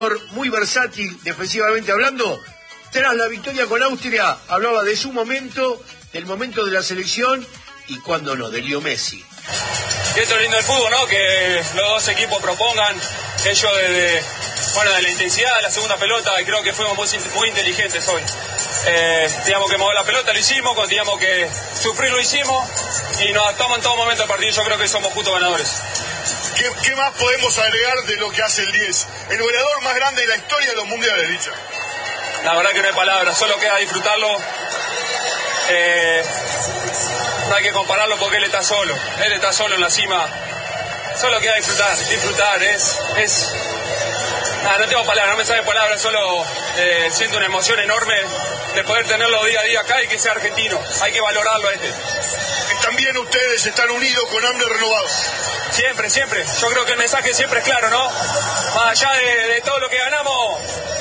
Muy versátil defensivamente hablando. Tras la victoria con Austria, hablaba de su momento, del momento de la selección y, cuando no, de Leo Messi. Y esto es lindo del fútbol, ¿no? Que los dos equipos propongan, ellos de la intensidad de la segunda pelota, y creo que fuimos muy inteligentes hoy. Teníamos que mover la pelota, lo hicimos, cuando teníamos que sufrir, lo hicimos, y nos adaptamos en todo momento del partido. Yo creo que somos justos ganadores. ¿Qué más podemos agregar de lo que hace el 10? El goleador más grande de la historia de los mundiales, dicho. La verdad que no hay palabras, solo queda disfrutarlo. No hay que compararlo porque él está solo en la cima. Solo queda disfrutar, no tengo palabras, no me salen palabras, solo siento una emoción enorme de poder tenerlo día a día acá y que sea argentino. Hay que valorarlo a este. También ustedes están unidos con hambre renovado. Siempre. Yo creo que el mensaje siempre es claro, ¿no? Más allá de todo lo que ganamos,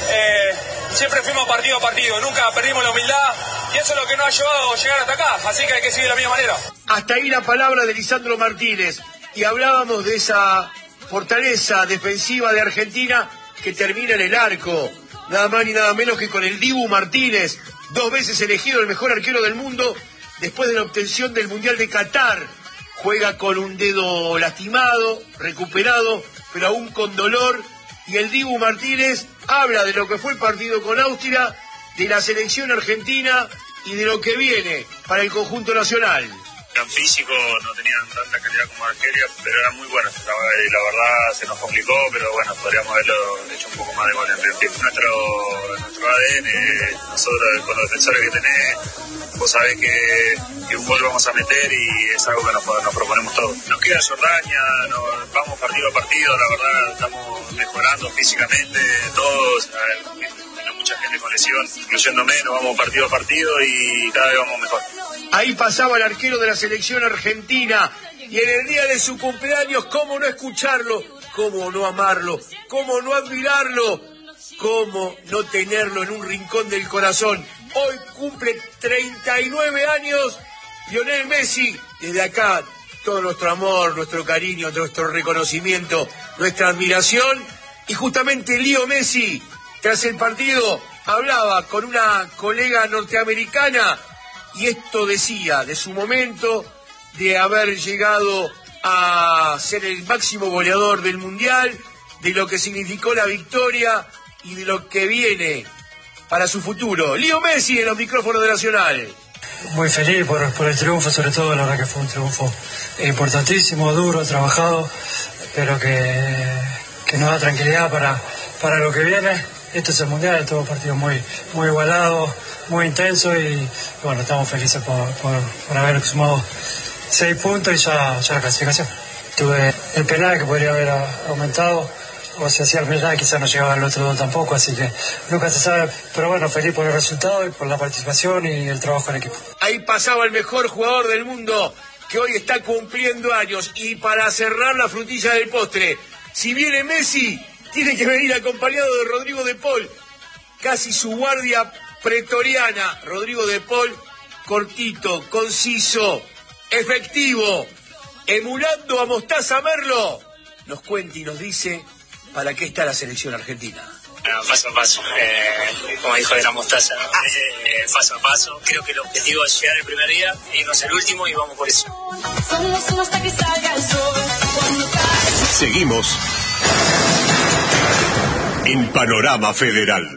siempre fuimos partido a partido, nunca perdimos la humildad, y eso es lo que nos ha llevado a llegar hasta acá, así que hay que seguir de la misma manera. Hasta ahí la palabra de Lisandro Martínez, y hablábamos de esa fortaleza defensiva de Argentina que termina en el arco, nada más ni nada menos que con el Dibu Martínez, 2 veces elegido el mejor arquero del mundo después de la obtención del Mundial de Qatar. Juega con un dedo lastimado, recuperado, pero aún con dolor, y el Dibu Martínez habla de lo que fue el partido con Austria, de la selección argentina y de lo que viene para el conjunto nacional. En físico no tenían tanta calidad como Argelia, pero eran muy buenos. La verdad se nos complicó, pero bueno, podríamos haberlo hecho un poco más de gol en el tiempo. Nuestro ADN, nosotros con los defensores que tenés, vos sabés que un gol vamos a meter y es algo que nos proponemos todos. Nos queda Jordania, vamos partido a partido, la verdad estamos mejorando físicamente, todos. Mucha gente con lesión, incluyéndome, nos vamos partido a partido y cada vez vamos mejor. Ahí pasaba el arquero de la selección argentina, y en el día de su cumpleaños, ¿cómo no escucharlo? ¿Cómo no amarlo? ¿Cómo no admirarlo? ¿Cómo no tenerlo en un rincón del corazón? Hoy cumple 39 años Lionel Messi. Desde acá, todo nuestro amor, nuestro cariño, nuestro reconocimiento, nuestra admiración. Y justamente Leo Messi, tras el partido, hablaba con una colega norteamericana y esto decía de su momento, de haber llegado a ser el máximo goleador del Mundial, de lo que significó la victoria y de lo que viene para su futuro. Leo Messi en los micrófonos de Nacional. Muy feliz por el triunfo, sobre todo. La verdad que fue un triunfo importantísimo, duro, trabajado, pero que nos da tranquilidad para lo que viene. Este es el Mundial, todo partido muy igualado, muy intenso, y bueno, estamos felices por haber sumado 6 puntos y ya la clasificación. Tuve el penal que podría haber aumentado, o si hacía el penal quizás no llegaba el otro 2 tampoco, así que nunca se sabe, pero bueno, feliz por el resultado y por la participación y el trabajo en equipo. Ahí pasaba el mejor jugador del mundo, que hoy está cumpliendo años, y para cerrar la frutilla del postre, si viene Messi, tiene que venir acompañado de Rodrigo de Paul, casi su guardia pretoriana. Rodrigo de Paul, cortito, conciso, efectivo, emulando a Mostaza Merlo, nos cuenta y nos dice para qué está la selección argentina. Paso a paso, como dijo de la Mostaza, ¿no? Paso a paso. Creo que el objetivo es llegar el primer día, irnos al último, y vamos por eso. Seguimos en Panorama Federal.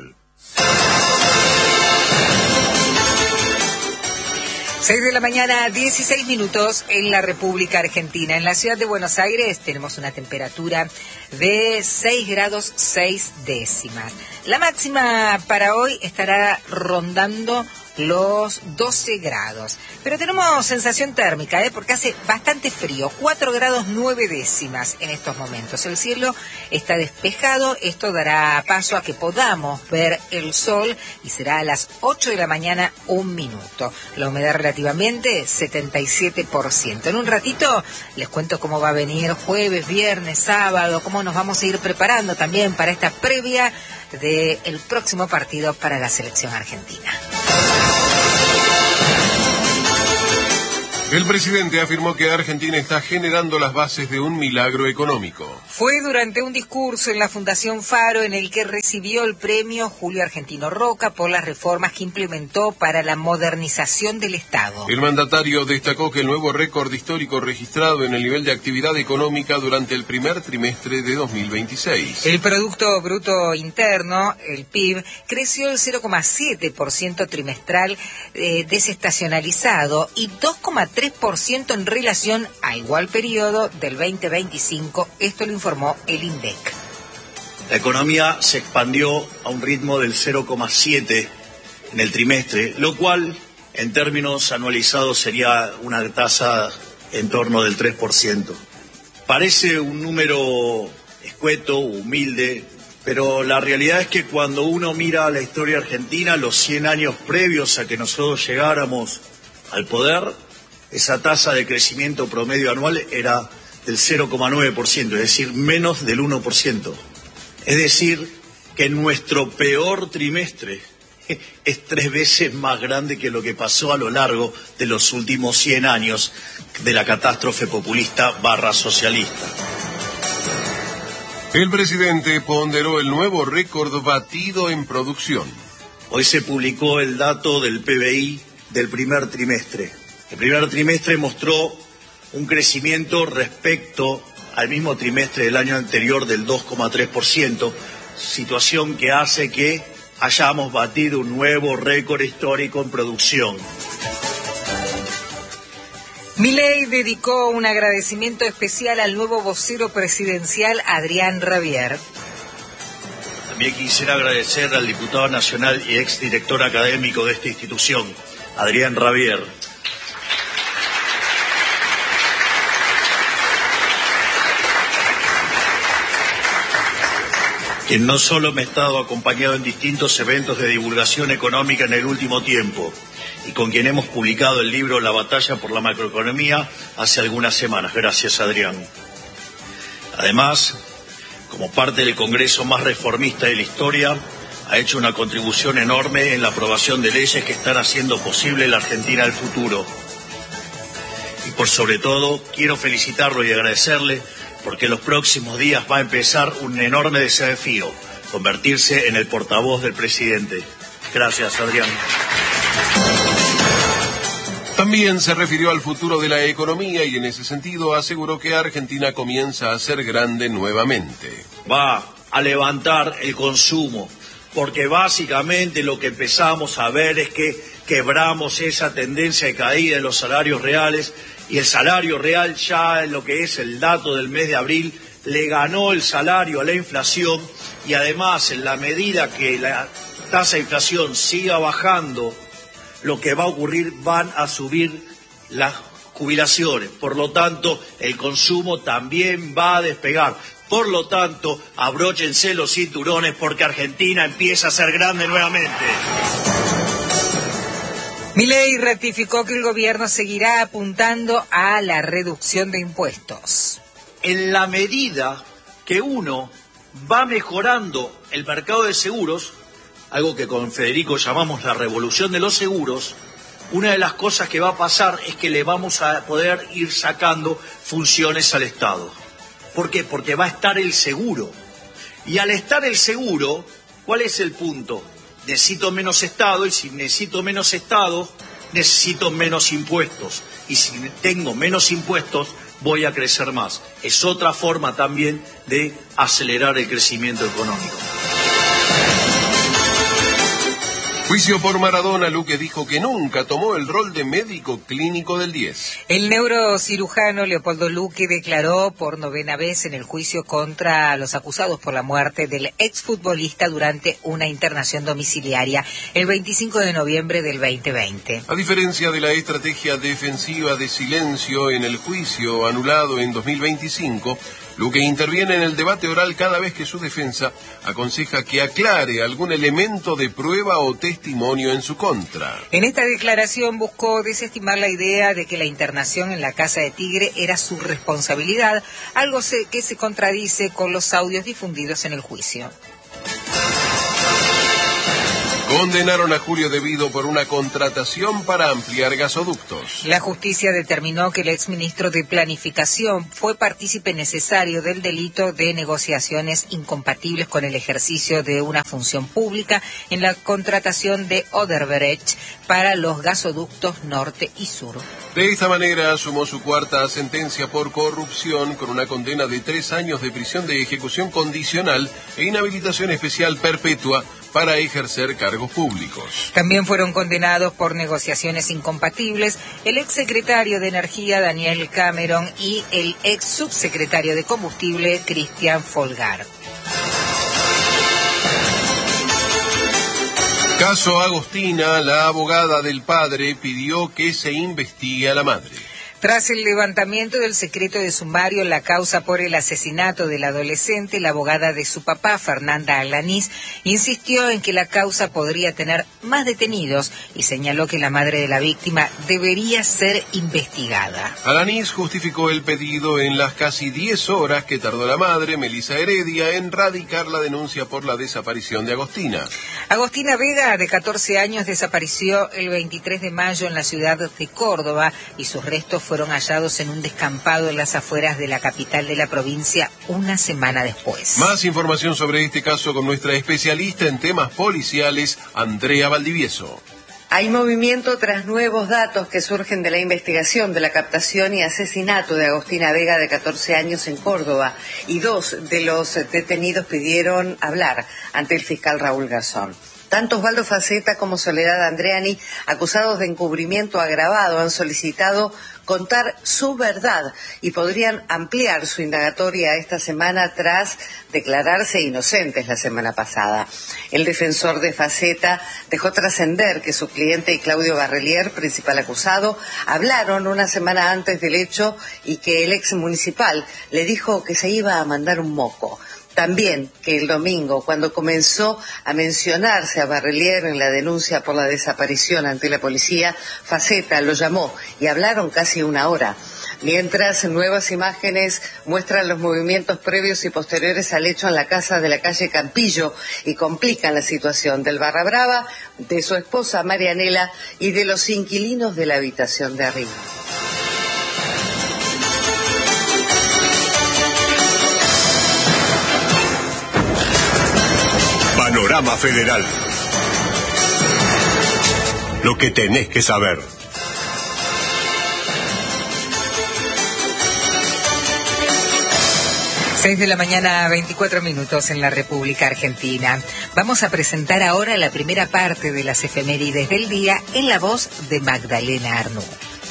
6 de la mañana, 16 minutos en la República Argentina. En la ciudad de Buenos Aires tenemos una temperatura de 6 grados 6 décimas. La máxima para hoy estará rondando los 12 grados. Pero tenemos sensación térmica, porque hace bastante frío, 4 grados 9 décimas en estos momentos. El cielo está despejado, esto dará paso a que podamos ver el sol, y será a las 8 de la mañana 1 minuto. La humedad relativamente 77%. En un ratito les cuento cómo va a venir jueves, viernes, sábado, cómo nos vamos a ir preparando también para esta previa del próximo partido para la selección argentina. El presidente afirmó que Argentina está generando las bases de un milagro económico. Fue durante un discurso en la Fundación Faro en el que recibió el premio Julio Argentino Roca por las reformas que implementó para la modernización del Estado. El mandatario destacó que el nuevo récord histórico registrado en el nivel de actividad económica durante el primer trimestre de 2026. El Producto Bruto Interno, el PIB, creció el 0,7% trimestral desestacionalizado y 2,3% en relación a igual periodo del 2025, esto lo informó el INDEC. La economía se expandió a un ritmo del 0,7 en el trimestre, lo cual en términos anualizados sería una tasa en torno del 3%. Parece un número escueto, humilde, pero la realidad es que cuando uno mira la historia argentina, los 100 años previos a que nosotros llegáramos al poder, esa tasa de crecimiento promedio anual era del 0,9%, es decir, menos del 1%. Es decir, que nuestro peor trimestre es 3 veces más grande que lo que pasó a lo largo de los últimos 100 años de la catástrofe populista / socialista. El presidente ponderó el nuevo récord batido en producción. Hoy se publicó el dato del PBI del primer trimestre. El primer trimestre mostró un crecimiento respecto al mismo trimestre del año anterior del 2,3%, situación que hace que hayamos batido un nuevo récord histórico en producción. Milei dedicó un agradecimiento especial al nuevo vocero presidencial Adrián Rabier. También quisiera agradecer al diputado nacional y exdirector académico de esta institución, Adrián Rabier. Quien no solo me ha estado acompañado en distintos eventos de divulgación económica en el último tiempo, y con quien hemos publicado el libro La batalla por la macroeconomía hace algunas semanas. Gracias, Adrián. Además, como parte del Congreso más reformista de la historia, ha hecho una contribución enorme en la aprobación de leyes que están haciendo posible la Argentina del futuro. Y por sobre todo, quiero felicitarlo y agradecerle porque en los próximos días va a empezar un enorme desafío, convertirse en el portavoz del presidente. Gracias, Adrián. También se refirió al futuro de la economía y en ese sentido aseguró que Argentina comienza a ser grande nuevamente. Va a levantar el consumo, porque básicamente lo que empezamos a ver es que quebramos esa tendencia de caída de los salarios reales y el salario real ya en lo que es el dato del mes de abril le ganó el salario a la inflación y además en la medida que la tasa de inflación siga bajando, lo que va a ocurrir, van a subir las jubilaciones. Por lo tanto, el consumo también va a despegar. Por lo tanto, abróchense los cinturones porque Argentina empieza a ser grande nuevamente. Milei ratificó que el gobierno seguirá apuntando a la reducción de impuestos. En la medida que uno va mejorando el mercado de seguros, algo que con Federico llamamos la revolución de los seguros, una de las cosas que va a pasar es que le vamos a poder ir sacando funciones al Estado. ¿Por qué? Porque va a estar el seguro. Y al estar el seguro, ¿cuál es el punto? Necesito menos Estado y si necesito menos Estado, necesito menos impuestos. Y si tengo menos impuestos, voy a crecer más. Es otra forma también de acelerar el crecimiento económico. Juicio por Maradona, Luque dijo que nunca tomó el rol de médico clínico del 10. El neurocirujano Leopoldo Luque declaró por 9ª vez en el juicio contra los acusados por la muerte del exfutbolista durante una internación domiciliaria el 25 de noviembre del 2020. A diferencia de la estrategia defensiva de silencio en el juicio anulado en 2025, Luque interviene en el debate oral cada vez que su defensa aconseja que aclare algún elemento de prueba o testimonio en su contra. En esta declaración buscó desestimar la idea de que la internación en la Casa de Tigre era su responsabilidad, algo que se contradice con los audios difundidos en el juicio. Condenaron a Julio De Vido por una contratación para ampliar gasoductos. La justicia determinó que el exministro de Planificación fue partícipe necesario del delito de negociaciones incompatibles con el ejercicio de una función pública en la contratación de Odebrecht para los gasoductos norte y sur. De esta manera sumó su cuarta sentencia por corrupción con una condena de 3 años de prisión de ejecución condicional e inhabilitación especial perpetua para ejercer cargos públicos. También fueron condenados por negociaciones incompatibles el exsecretario de Energía Daniel Cameron y el ex subsecretario de Combustible Cristian Folgar. Caso Agostina, la abogada del padre pidió que se investigue a la madre. Tras el levantamiento del secreto de sumario en la causa por el asesinato del adolescente, la abogada de su papá, Fernanda Alanís, insistió en que la causa podría tener más detenidos y señaló que la madre de la víctima debería ser investigada. Alanís justificó el pedido en las casi 10 horas que tardó la madre, Melisa Heredia, en radicar la denuncia por la desaparición de Agostina. Agostina Vega, de 14 años, desapareció el 23 de mayo en la ciudad de Córdoba y sus restos fueron hallados en un descampado en las afueras de la capital de la provincia una semana después. Más información sobre este caso con nuestra especialista en temas policiales, Andrea Valdivieso. Hay movimiento tras nuevos datos que surgen de la investigación de la captación y asesinato de Agostina Vega, de 14 años, en Córdoba, y 2 de los detenidos pidieron hablar ante el fiscal Raúl Garzón. Tanto Osvaldo Faceta como Soledad Andreani, acusados de encubrimiento agravado, han solicitado contar su verdad y podrían ampliar su indagatoria esta semana tras declararse inocentes la semana pasada. El defensor de Faceta dejó trascender que su cliente y Claudio Barrelier, principal acusado, hablaron una semana antes del hecho y que el ex municipal le dijo que se iba a mandar un moco. También que el domingo, cuando comenzó a mencionarse a Barrelier en la denuncia por la desaparición ante la policía, Faceta lo llamó y hablaron casi una hora. Mientras, nuevas imágenes muestran los movimientos previos y posteriores al hecho en la casa de la calle Campillo y complican la situación del Barra Brava, de su esposa Marianela y de los inquilinos de la habitación de arriba. Panorama Federal. Lo que tenés que saber. Seis de la mañana, 24 minutos en la República Argentina. Vamos a presentar ahora la primera parte de las efemérides del día en la voz de Magdalena Arnú.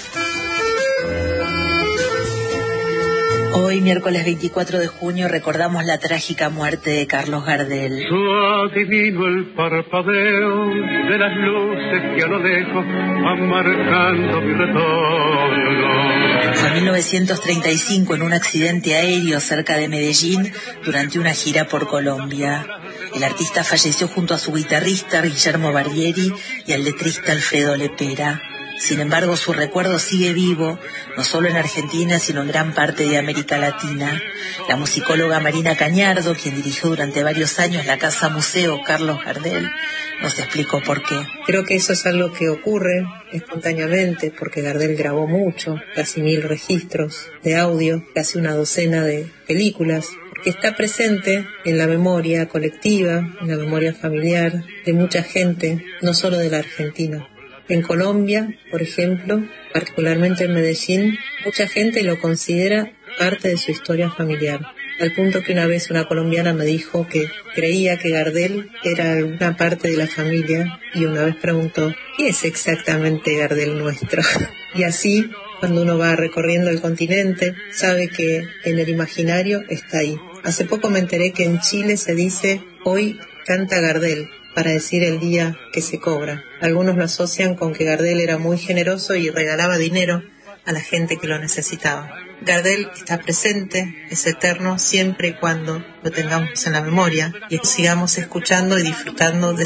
Hoy, miércoles 24 de junio, recordamos la trágica muerte de Carlos Gardel. Adivino el parpadeo de las luces que a lo lejos van marcando mi retorno. Fue en 1935 en un accidente aéreo cerca de Medellín durante una gira por Colombia. El artista falleció junto a su guitarrista Guillermo Barbieri y al letrista Alfredo Lepera. Sin embargo, su recuerdo sigue vivo, no solo en Argentina, sino en gran parte de América Latina. La musicóloga Marina Cañardo, quien dirigió durante varios años la Casa Museo Carlos Gardel, nos explicó por qué. Creo que eso es algo que ocurre espontáneamente, porque Gardel grabó mucho, casi 1000 registros de audio, casi una docena de películas, que está presente en la memoria colectiva, en la memoria familiar de mucha gente, no solo de la Argentina. En Colombia, por ejemplo, particularmente en Medellín, mucha gente lo considera parte de su historia familiar. Al punto que una vez una colombiana me dijo que creía que Gardel era una parte de la familia y una vez preguntó, ¿qué es exactamente Gardel nuestro? Y así, cuando uno va recorriendo el continente, sabe que en el imaginario está ahí. Hace poco me enteré que en Chile se dice, hoy canta Gardel, para decir el día que se cobra. Algunos lo asocian con que Gardel era muy generoso y regalaba dinero a la gente que lo necesitaba. Gardel está presente, es eterno, siempre y cuando lo tengamos en la memoria y sigamos escuchando y disfrutando de